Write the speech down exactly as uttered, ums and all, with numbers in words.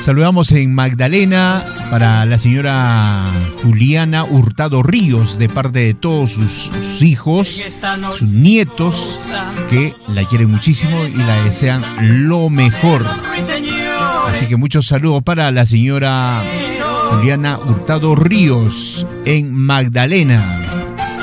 Saludamos en Magdalena para la señora Juliana Hurtado Ríos, de parte de todos sus, sus hijos, sus nietos, que la quieren muchísimo y la desean lo mejor. Así que muchos saludos para la señora Juliana Hurtado Ríos en Magdalena.